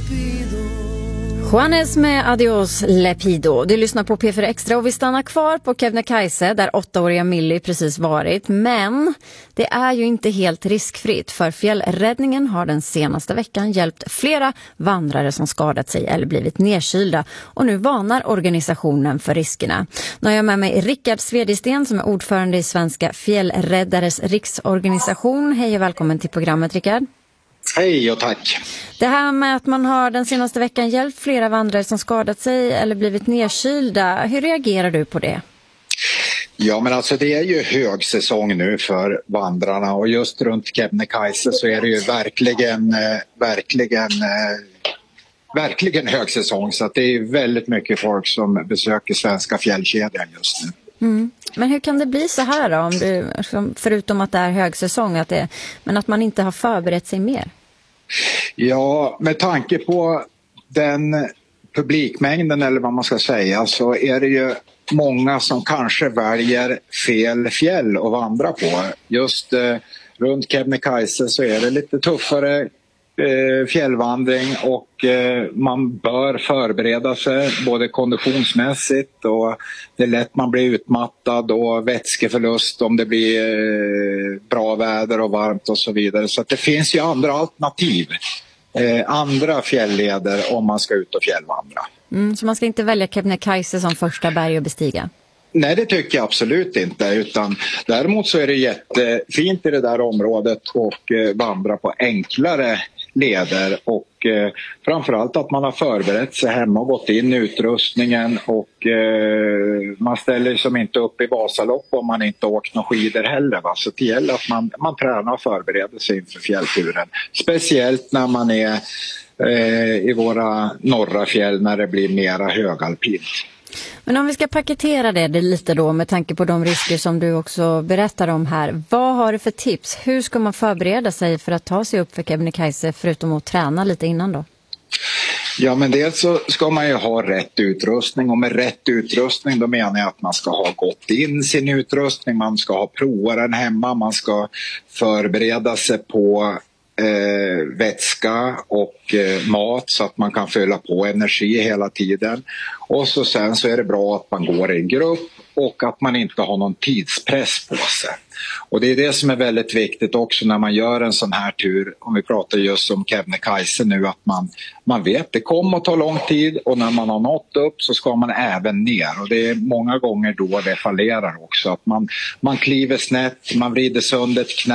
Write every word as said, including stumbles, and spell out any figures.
Juanes med Adios Lepido. Du lyssnar på P fyra Extra och vi stannar kvar på Kebnekaise där åttaåriga Millie precis varit. Men det är ju inte helt riskfritt för fjällräddningen har den senaste veckan hjälpt flera vandrare som skadat sig eller blivit nedkylda. Och nu varnar organisationen för riskerna. Nu har jag med mig Rickard Svedisten som är ordförande i Svenska Fjällräddares riksorganisation. Hej och välkommen till programmet, Rickard. Hej och tack. Det här med att man har den senaste veckan hjälpt flera vandrare som skadat sig eller blivit nedkylda. Hur reagerar du på det? Ja, men alltså det är ju högsäsong nu för vandrarna och just runt Kebnekaise så är det ju verkligen, eh, verkligen, eh, verkligen högsäsong, så att det är väldigt mycket folk som besöker svenska fjällkedjan just nu. Mm. Men hur kan det bli så här då, om du, förutom att det är högsäsong, att det, men att man inte har förberett sig mer? Ja, med tanke på den publikmängden eller vad man ska säga så är det ju många som kanske väljer fel fjäll att vandra på. Just eh, runt Kebnekaise så är det lite tuffare eh, fjällvandring och eh, man bör förbereda sig både konditionsmässigt och det är lätt man blir utmattad och vätskeförlust om det blir eh, bra väder och varmt och så vidare. Så att det finns ju andra alternativ. Eh, andra fjällleder om man ska ut och fjällvandra. Mm, så man ska inte välja Kebnekaise som första berg att bestiga? Nej, det tycker jag absolut inte. Utan däremot så är det jättefint i det där området och eh, vandra på enklare leder och eh, framförallt att man har förberett sig hemma och gått in i utrustningen och eh, man ställer som inte upp i Vasalopp om man inte åkt några skidor heller. Va? Så det gäller att man, man tränar och förbereder sig inför fjällturen. Speciellt när man är eh, i våra norra fjäll när det blir mera högalpint. Men om vi ska paketera det lite då med tanke på de risker som du också berättar om här. Vad har du för tips? Hur ska man förbereda sig för att ta sig upp för Kebnekaise förutom att träna lite innan då? Ja, men dels så ska man ju ha rätt utrustning och med rätt utrustning då menar jag att man ska ha gått in sin utrustning, man ska ha provat den hemma, man ska förbereda sig på Eh, vätska och eh, mat så att man kan fylla på energi hela tiden. Och så sen så är det bra att man går i en grupp och att man inte har någon tidspress på sig. Och det är det som är väldigt viktigt också när man gör en sån här tur, om vi pratar just om Kebnekaise nu, att man, man vet det kommer att ta lång tid och när man har nått upp så ska man även ner. Och det är många gånger då det fallerar också, att man, man kliver snett, man vrider sönder ett knä